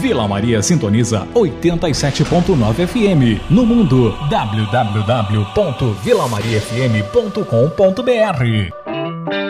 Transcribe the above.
Vila Maria sintoniza 87.9 FM. No mundo, www.vilamariafm.com.br.